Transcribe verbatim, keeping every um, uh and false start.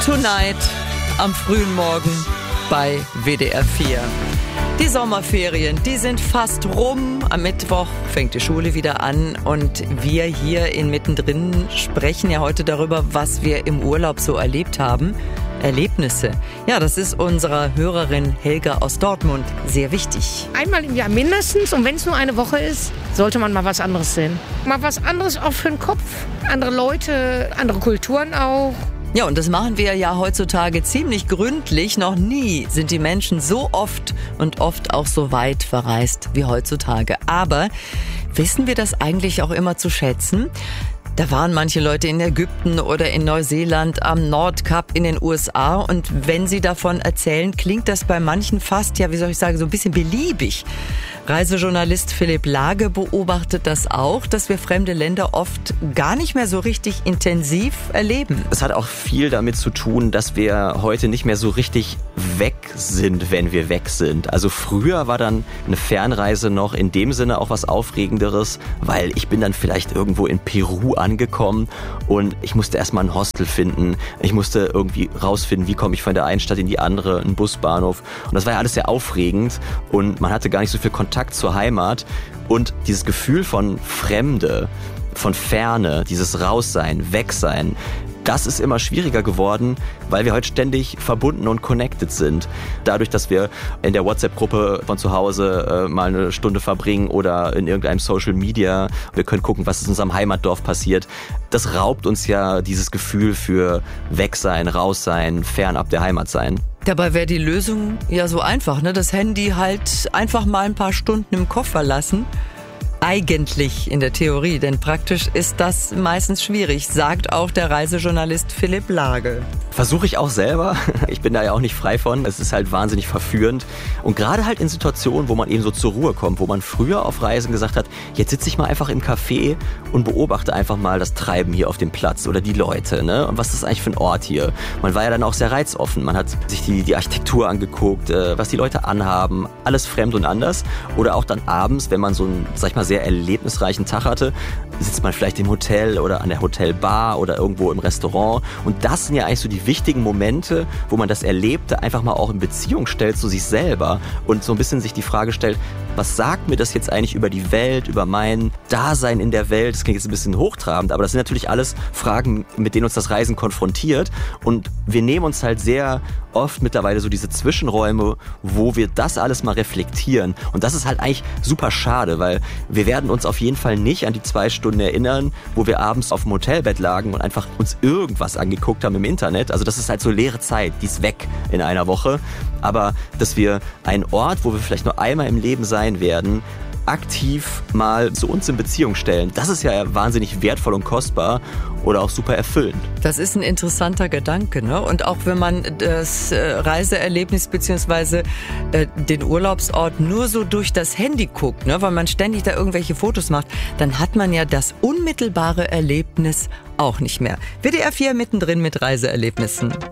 Tonight am frühen Morgen bei W D R vier. Die Sommerferien, die sind fast rum. Am Mittwoch fängt die Schule wieder an und wir hier in Mittendrin sprechen ja heute darüber, was wir im Urlaub so erlebt haben. Erlebnisse. Ja, das ist unserer Hörerin Helga aus Dortmund sehr wichtig. Einmal im Jahr mindestens, und wenn es nur eine Woche ist, sollte man mal was anderes sehen. Mal was anderes auch für den Kopf. Andere Leute, andere Kulturen auch. Ja, und das machen wir ja heutzutage ziemlich gründlich. Noch nie sind die Menschen so oft und oft auch so weit verreist wie heutzutage. Aber wissen wir das eigentlich auch immer zu schätzen? Da waren manche Leute in Ägypten oder in Neuseeland, am Nordkap in den U S A. Und wenn sie davon erzählen, klingt das bei manchen fast, ja, wie soll ich sagen, so ein bisschen beliebig. Reisejournalist Philipp Lage beobachtet das auch, dass wir fremde Länder oft gar nicht mehr so richtig intensiv erleben. Es hat auch viel damit zu tun, dass wir heute nicht mehr so richtig weg sind, wenn wir weg sind. Also früher war dann eine Fernreise noch in dem Sinne auch was Aufregenderes, weil ich bin dann vielleicht irgendwo in Peru angekommen und ich musste erstmal ein Hostel finden. Ich musste irgendwie rausfinden, wie komme ich von der einen Stadt in die andere, einen Busbahnhof. Und das war ja alles sehr aufregend und man hatte gar nicht so viel Kontakt zur Heimat. Und dieses Gefühl von Fremde, von Ferne, dieses Raussein, Wegsein, das ist immer schwieriger geworden, weil wir heute ständig verbunden und connected sind. Dadurch, dass wir in der WhatsApp-Gruppe von zu Hause äh, mal eine Stunde verbringen oder in irgendeinem Social Media, wir können gucken, was in unserem Heimatdorf passiert. Das raubt uns ja dieses Gefühl für Wegsein, Raussein, fernab der Heimat sein. Dabei wäre die Lösung ja so einfach, ne? Das Handy halt einfach mal ein paar Stunden im Koffer lassen. Eigentlich in der Theorie, denn praktisch ist das meistens schwierig, sagt auch der Reisejournalist Philipp Lage. Versuche ich auch selber. Ich bin da ja auch nicht frei von. Es ist halt wahnsinnig verführend. Und gerade halt in Situationen, wo man eben so zur Ruhe kommt, wo man früher auf Reisen gesagt hat, jetzt sitze ich mal einfach im Café und beobachte einfach mal das Treiben hier auf dem Platz oder die Leute, ne? Und was ist eigentlich für ein Ort hier? Man war ja dann auch sehr reizoffen. Man hat sich die, die Architektur angeguckt, äh, was die Leute anhaben, alles fremd und anders. Oder auch dann abends, wenn man so einen, sag ich mal, sehr erlebnisreichen Tag hatte, sitzt man vielleicht im Hotel oder an der Hotelbar oder irgendwo im Restaurant. Und das sind ja eigentlich so die wichtigen Momente, wo man das Erlebte einfach mal auch in Beziehung stellt zu sich selber und so ein bisschen sich die Frage stellt, was sagt mir das jetzt eigentlich über die Welt, über mein Dasein in der Welt? Das klingt jetzt ein bisschen hochtrabend, aber das sind natürlich alles Fragen, mit denen uns das Reisen konfrontiert. Und wir nehmen uns halt sehr oft mittlerweile so diese Zwischenräume, wo wir das alles mal reflektieren. Und das ist halt eigentlich super schade, weil wir werden uns auf jeden Fall nicht an die zwei Stunden erinnern, wo wir abends auf dem Hotelbett lagen und einfach uns irgendwas angeguckt haben im Internet. Also das ist halt so leere Zeit, die ist weg in einer Woche. Aber dass wir einen Ort, wo wir vielleicht nur einmal im Leben sein werden, aktiv mal zu uns in Beziehung stellen. Das ist ja wahnsinnig wertvoll und kostbar oder auch super erfüllend. Das ist ein interessanter Gedanke, ne? Und auch wenn man das äh, Reiseerlebnis beziehungsweise äh, den Urlaubsort nur so durch das Handy guckt, ne? Weil man ständig da irgendwelche Fotos macht, dann hat man ja das unmittelbare Erlebnis auch nicht mehr. W D R vier mittendrin mit Reiseerlebnissen.